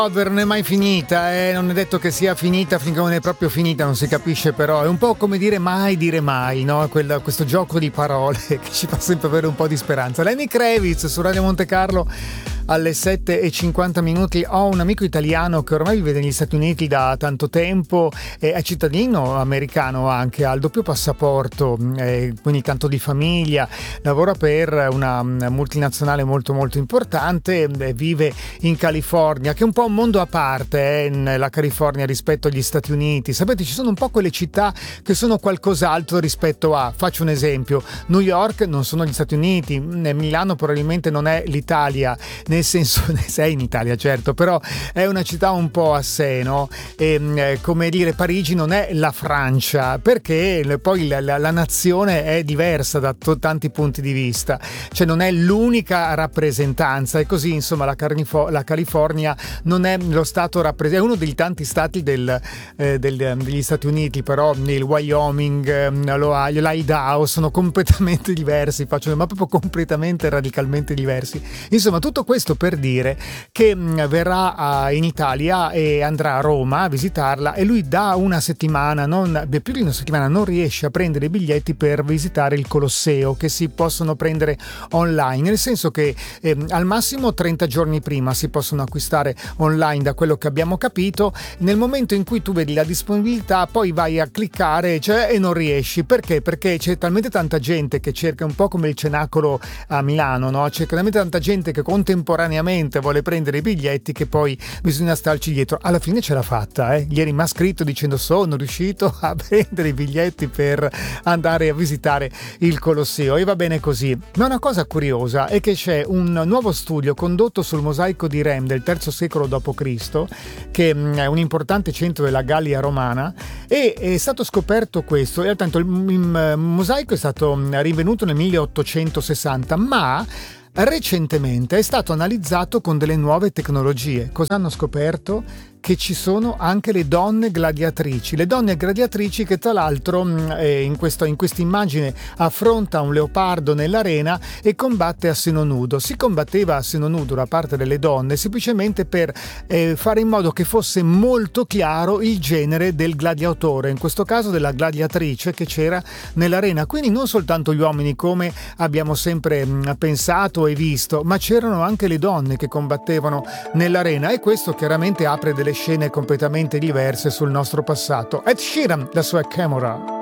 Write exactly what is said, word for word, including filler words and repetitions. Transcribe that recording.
Non è mai finita, eh? Non è detto che sia finita finché non è proprio finita, non si capisce, però è un po' come dire mai dire mai, no? Quel, questo gioco di parole che ci fa sempre avere un po' di speranza. Lenny Kravitz su Radio Monte Carlo alle sette e cinquanta minuti. Ho un amico italiano che ormai vive negli Stati Uniti da tanto tempo, è cittadino americano anche, ha il doppio passaporto, quindi tanto di famiglia, lavora per una multinazionale molto molto importante, vive in California, che è un po' un mondo a parte, eh, la California rispetto agli Stati Uniti. Sapete, ci sono un po' quelle città che sono qualcos'altro rispetto a, faccio un esempio, New York non sono gli Stati Uniti, Milano probabilmente non è l'Italia, nel senso, sei in Italia certo, però è una città un po' a sé, no? E, come dire, Parigi non è la Francia, perché poi la, la, la nazione è diversa da t- tanti punti di vista, cioè non è l'unica rappresentanza, e così insomma la, Carnifo- la California non è lo stato rappresentante, è uno dei tanti stati del, eh, del, degli Stati Uniti, però il Wyoming, l'Ohio, l'Idaho sono completamente diversi, faccio, ma proprio completamente radicalmente diversi. Insomma, tutto questo per dire che mh, verrà a, in Italia e andrà a Roma a visitarla, e lui da una settimana, non, beh, più di una settimana, non riesce a prendere i biglietti per visitare il Colosseo, che si possono prendere online, nel senso che eh, al massimo trenta giorni prima si possono acquistare online, da quello che abbiamo capito. Nel momento in cui tu vedi la disponibilità poi vai a cliccare, cioè, e non riesci. Perché? Perché c'è talmente tanta gente che cerca, un po' come il Cenacolo a Milano, no? C'è talmente tanta gente che contemporaneamente vuole prendere i biglietti che poi bisogna starci dietro. Alla fine ce l'ha fatta, eh? Ieri mi ha scritto dicendo: sono riuscito a prendere i biglietti per andare a visitare il Colosseo, e va bene così. Ma una cosa curiosa è che c'è un nuovo studio condotto sul mosaico di Rem del terzo secolo dopo Cristo, che è un importante centro della Gallia romana, e è stato scoperto questo, e tanto il, il mosaico è stato rinvenuto nel milleottocentosessanta, ma recentemente è stato analizzato con delle nuove tecnologie. Cosa hanno scoperto? Che ci sono anche le donne gladiatrici, le donne gladiatrici che tra l'altro eh, in questa in questa immagine affronta un leopardo nell'arena e combatte a seno nudo. Si combatteva a seno nudo da parte delle donne semplicemente per eh, fare in modo che fosse molto chiaro il genere del gladiatore, in questo caso della gladiatrice che c'era nell'arena. Quindi non soltanto gli uomini come abbiamo sempre mh, pensato e visto, ma c'erano anche le donne che combattevano nell'arena, e questo chiaramente apre delle scene completamente diverse sul nostro passato. Ed Sheeran, la sua Camera.